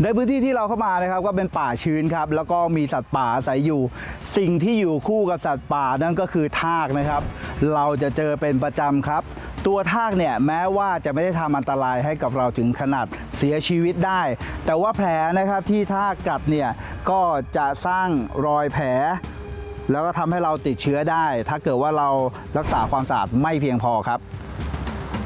ในพื้นที่ที่เราเข้ามานะครับก็เป็นป่าชื้นครับแล้วก็มีสัตว์ป่าอาศัยอยู่สิ่งที่อยู่คู่กับสัตว์ป่านั่นก็คือทากนะครับเราจะเจอเป็นประจำครับตัวทากเนี่ยแม้ว่าจะไม่ได้ทำอันตรายให้กับเราถึงขนาดเสียชีวิตได้แต่ว่าแผลนะครับที่ทากกัดเนี่ยก็จะสร้างรอยแผลแล้วก็ทำให้เราติดเชื้อได้ถ้าเกิดว่าเรารักษาความสะอาดไม่เพียงพอครับ